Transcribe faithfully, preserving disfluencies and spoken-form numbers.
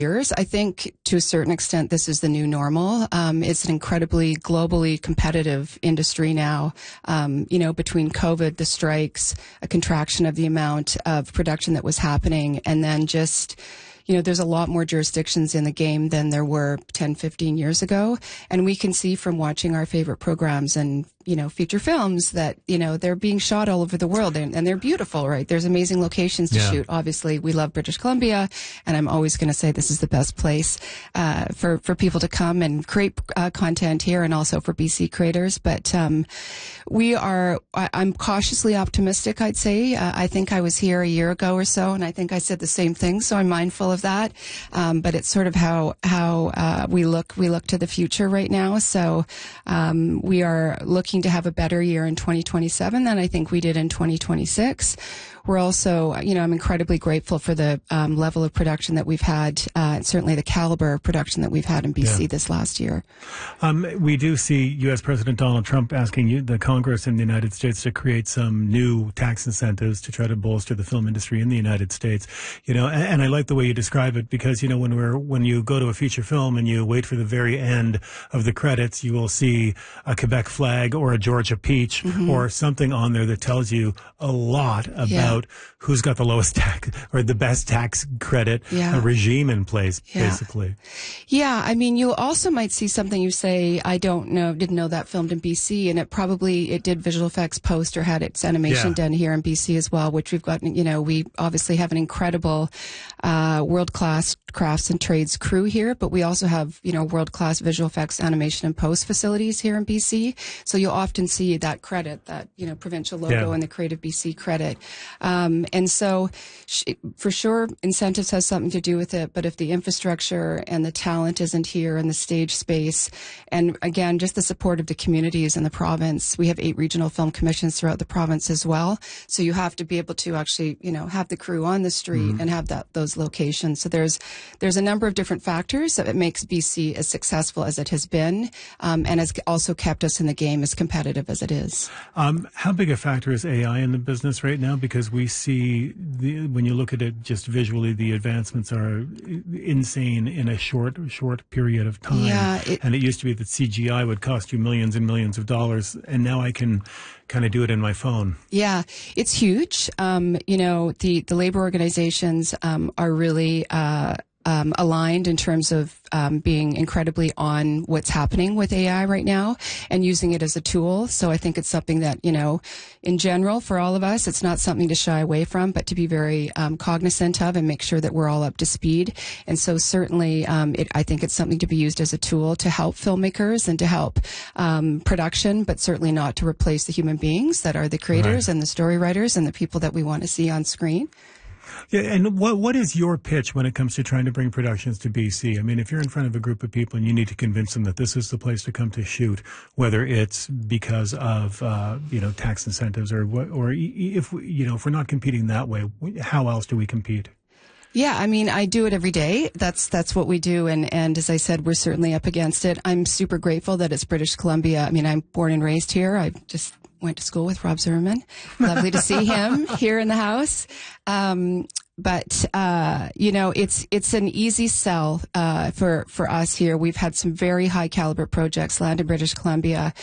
years. I think to a certain extent, this is the new normal. Um, it's an incredibly globally competitive industry now. Um, you know, between COVID, the strikes, a contraction of the amount of production that was happening, and then just, you know, there's a lot more jurisdictions in the game than there were ten, fifteen years ago. And we can see from watching our favorite programs and, you know, feature films that, you know, they're being shot all over the world, and, and they're beautiful, right? There's amazing locations to Yeah. shoot. Obviously, we love British Columbia, and I'm always going to say this is the best place uh, for, for people to come and create uh, content here, and also for B C creators. But um, we are, I, I'm cautiously optimistic, I'd say. Uh, I think I was here a year ago or so, and I think I said the same thing, so I'm mindful of that. Um, but it's sort of how, how uh, we look, we look to the future right now. So um, we are looking to have a better year in twenty twenty-seven than I think we did in twenty twenty-six. We're also, you know, I'm incredibly grateful for the um, level of production that we've had, uh, and certainly the caliber of production that we've had in B C Yeah. this last year. Um, we do see U S. President Donald Trump asking you, the Congress in the United States to create some new tax incentives to try to bolster the film industry in the United States. You know, and, and I like the way you describe it, because, you know, when we're when you go to a feature film and you wait for the very end of the credits, you will see a Quebec flag or a Georgia peach Mm-hmm. or something on there that tells you a lot about Yeah. who's got the lowest tax or the best tax credit Yeah. a regime in place, Yeah. basically. Yeah, I mean, you also might see something you say, I don't know, didn't know that filmed in B C, and it probably, it did visual effects post or had its animation Yeah. done here in B C as well, which we've got, you know, we obviously have an incredible uh, world-class crafts and trades crew here, but we also have, you know, world-class visual effects animation and post facilities here in B C. So you'll often see that credit, that, you know, provincial logo Yeah. and the Creative B C credit. Um, and so sh- for sure, incentives has something to do with it, but if the infrastructure and the talent isn't here and the stage space, and again, just the support of the communities in the province, we have eight regional film commissions throughout the province as well. So you have to be able to actually, you know, have the crew on the street and have that, those locations. So there's, there's a number of different factors that makes B C as successful as it has been, um, and has also kept us in the game as competitive as it is. Um, how big a factor is A I in the business right now? Because we see, the, when you look at it just visually, the advancements are insane in a short, short period of time. Yeah, it- and it used to be that C G I would cost you millions and millions of dollars, and now I can kind of do it in my phone. Yeah, it's huge. Um, you know, the, the labor organizations um, are really uh, um, aligned in terms of um, being incredibly on what's happening with A I right now and using it as a tool. So I think it's something that, you know, in general, for all of us, it's not something to shy away from, but to be very um, cognizant of and make sure that we're all up to speed. And so certainly, um, it, I think it's something to be used as a tool to help filmmakers and to help um, production, but certainly not to replace the human beings that are the creators Right. and the story writers and the people that we want to see on screen. Yeah, and what what is your pitch when it comes to trying to bring productions to B C? I mean, if you're in front of a group of people and you need to convince them that this is the place to come to shoot, whether it's because of uh, you know, tax incentives or what, or if we, you know, if we're not competing that way, how else do we compete? Yeah, I mean, I do it every day. That's that's what we do, and and as I said, we're certainly up against it. I'm super grateful that it's British Columbia. I mean, I'm born and raised here. I just went to school with Rob Zimmerman. Lovely to see him here in the house. Um, but uh, you know, it's it's an easy sell uh, for for us here. We've had some very high caliber projects land in British Columbia.